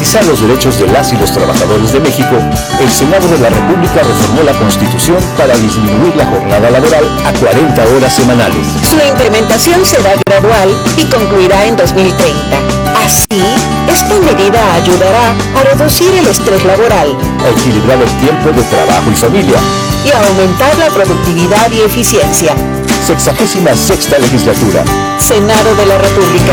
garantizar los derechos de las y los trabajadores de México, el Senado de la República reformó la Constitución para disminuir la jornada laboral a 40 horas semanales. Su implementación será gradual y concluirá en 2030. Así, esta medida ayudará a reducir el estrés laboral, a equilibrar el tiempo de trabajo y familia y a aumentar la productividad y eficiencia. 66ª Legislatura. Senado de la República.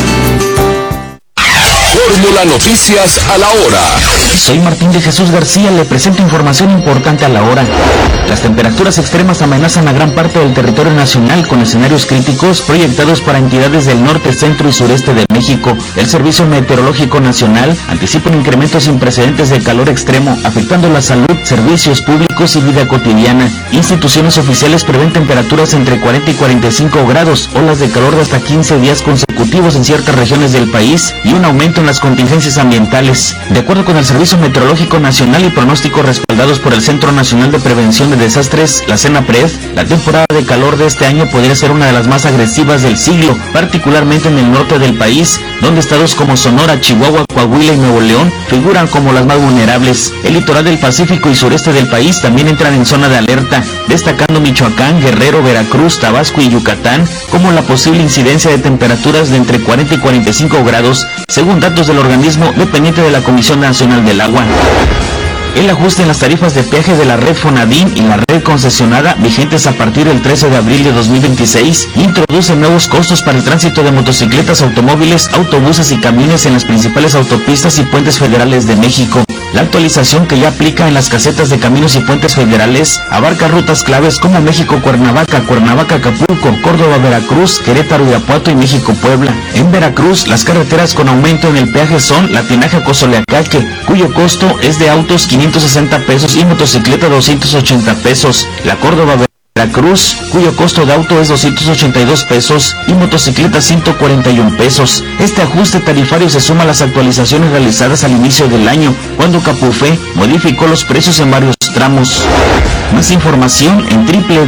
Fórmula Noticias a la hora. Soy Martín de Jesús García, le presento información importante a la hora. Las temperaturas extremas amenazan a gran parte del territorio nacional con escenarios críticos proyectados para entidades del norte, centro y sureste de México. El Servicio Meteorológico Nacional anticipa un incremento sin precedentes de calor extremo, afectando la salud, servicios públicos y vida cotidiana. Instituciones oficiales prevén temperaturas entre 40 y 45 grados, olas de calor de hasta 15 días consecutivos en ciertas regiones del país y un aumento en las contingencias ambientales. De acuerdo con el Servicio Meteorológico Nacional y pronósticos respaldados por el Centro Nacional de Prevención de Desastres, la CENAPRED, la temporada de calor de este año podría ser una de las más agresivas del siglo, particularmente en el norte del país, donde estados como Sonora, Chihuahua, Coahuila y Nuevo León figuran como las más vulnerables. El litoral del Pacífico y sureste del país también entran en zona de alerta, destacando Michoacán, Guerrero, Veracruz, Tabasco y Yucatán como la posible incidencia de temperaturas de entre 40 y 45 grados, según datos del organismo dependiente de la Comisión Nacional del Agua. El ajuste en las tarifas de peaje de la red Fonadín y la red concesionada, vigentes a partir del 13 de abril de 2026, introduce nuevos costos para el tránsito de motocicletas, automóviles, autobuses y camiones en las principales autopistas y puentes federales de México. La actualización, que ya aplica en las casetas de caminos y puentes federales, abarca rutas claves como México-Cuernavaca, Cuernavaca-Acapulco, Córdoba-Veracruz, Querétaro-Irapuato y México-Puebla. En Veracruz, las carreteras con aumento en el peaje son La Tinaja-Cozoleacaque, cuyo costo es de autos 560 pesos y motocicleta 280 pesos. La Córdoba-Veracruz, cuyo costo de auto es 282 pesos y motocicleta 141 pesos. Este ajuste tarifario se suma a las actualizaciones realizadas al inicio del año, cuando Capufe modificó los precios en varios tramos. Más información en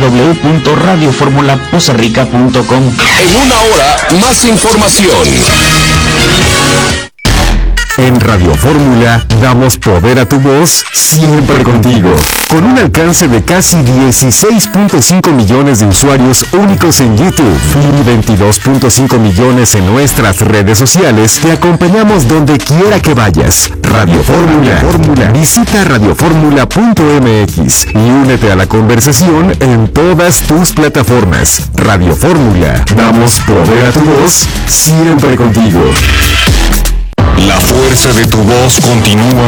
www.radioformulapozarrica.com. En una hora, más información. En Radio Fórmula damos poder a tu voz siempre contigo. Con un alcance de casi 16.5 millones de usuarios únicos en YouTube y 22.5 millones en nuestras redes sociales, te acompañamos donde quiera que vayas. Radio Fórmula. Visita radioformula.mx y únete a la conversación en todas tus plataformas. Radio Fórmula. Damos poder a tu voz siempre contigo. La fuerza de tu voz continúa